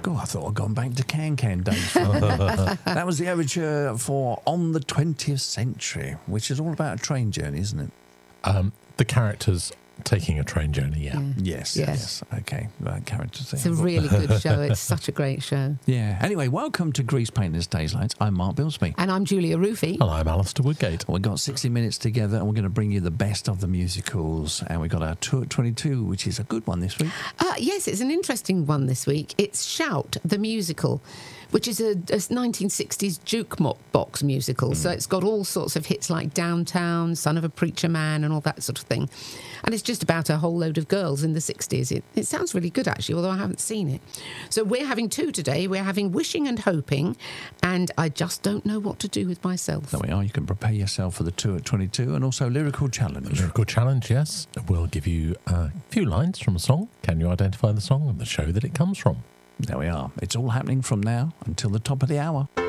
God, I thought I'd gone back to Can days. That was the overture for On the 20th Century, which is all about a train journey, isn't it? The characters taking a train journey, yeah. Yes. Okay, right, characters. It's a really good show. It's such a great show. Yeah. Anyway, welcome to Grease Painters Days Lights. I'm Mark Bilsby. And I'm Julia Roofy. And I'm Alistair Woodgate. We've got 60 minutes together and we're going to bring you the best of the musicals. And we've got our Tour 22, which is a good one this week. Yes, it's an interesting one this week. It's Shout, the musical, which is a 1960s jukebox musical. So it's got all sorts of hits like Downtown, Son of a Preacher Man and all that sort of thing. And it's just about a whole load of girls in the 60s. It sounds really good, actually, although I haven't seen it. So we're having two today. We're having Wishing and Hoping, and I just don't know what to do with myself. There we are. You can prepare yourself for the Tour 22 and also Lyrical Challenge. Lyrical Challenge, yes. We'll give you a few lines from a song. Can you identify the song and the show that it comes from? There we are. It's all happening from now until the top of the hour.